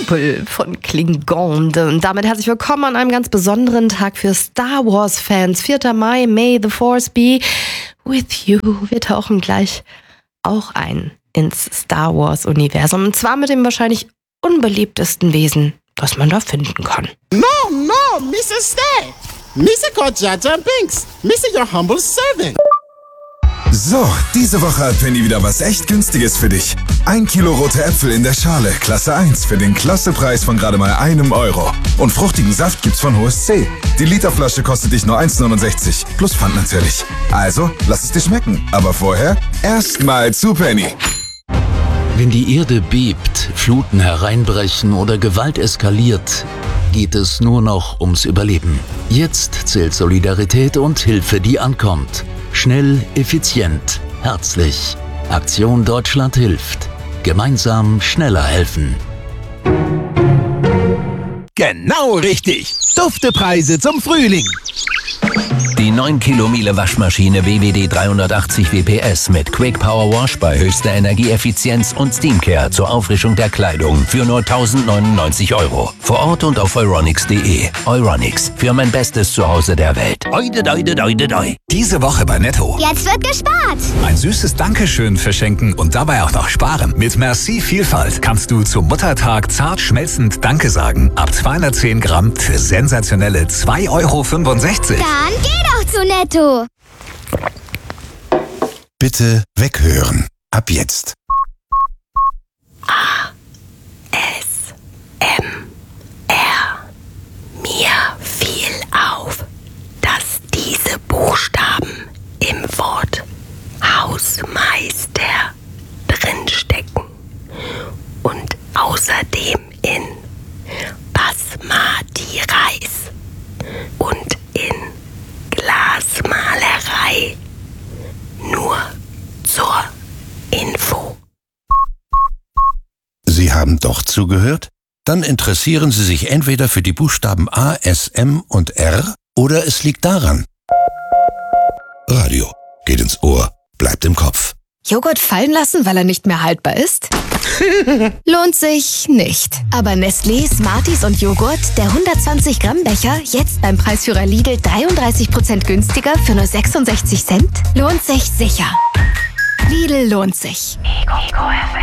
Jubel von Klingon. Und damit herzlich willkommen an einem ganz besonderen Tag für Star Wars-Fans. 4. Mai, May the Force be with you. Wir tauchen gleich auch ein ins Star Wars-Universum. Und zwar mit dem wahrscheinlich unbeliebtesten Wesen, das man da finden kann. No, Mrs. Stay. Mr. Jar Jar Binks. Mr. Your humble servant. So, diese Woche hat Penny wieder was echt Günstiges für dich. 1 Kilo rote Äpfel in der Schale, Klasse 1, für den Klassepreis von gerade mal €1. Und fruchtigen Saft gibt's von Hohes C. Die Literflasche kostet dich nur 1,69, plus Pfand natürlich. Also, lass es dir schmecken. Aber vorher erstmal zu Penny. Wenn die Erde bebt, Fluten hereinbrechen oder Gewalt eskaliert, geht es nur noch ums Überleben. Jetzt zählt Solidarität und Hilfe, die ankommt. Schnell, effizient, herzlich. Aktion Deutschland hilft. Gemeinsam schneller helfen. Genau richtig. Duftepreise zum Frühling. Die 9 Kilomiele Waschmaschine WWD 380 WPS mit Quick Power Wash bei höchster Energieeffizienz und Steamcare zur Auffrischung der Kleidung für nur 1.099 €. Vor Ort und auf euronics.de. Euronics, für mein bestes Zuhause der Welt. Oide, doide, doide, doi. Diese Woche bei Netto. Jetzt wird gespart. Ein süßes Dankeschön verschenken und dabei auch noch sparen. Mit Merci Vielfalt kannst du zum Muttertag zart schmelzend Danke sagen. Ab 210 Gramm für sensationelle 2,65 €. Dann geh doch zu Netto. Bitte weghören. Ab jetzt. Mir fiel auf, dass diese Buchstaben im Wort Hausmeister drinstecken und außerdem in Basmati Reis und in Glasmalerei. Nur zur Info. Sie haben doch zugehört? Dann interessieren Sie sich entweder für die Buchstaben A, S, M und R oder es liegt daran. Radio. Geht ins Ohr, bleibt im Kopf. Joghurt fallen lassen, weil er nicht mehr haltbar ist? Lohnt sich nicht. Aber Nestlé, Smarties und Joghurt, der 120 Gramm Becher, jetzt beim Preisführer Lidl 33% günstiger für nur 66 Cent, lohnt sich sicher. Lidl lohnt sich.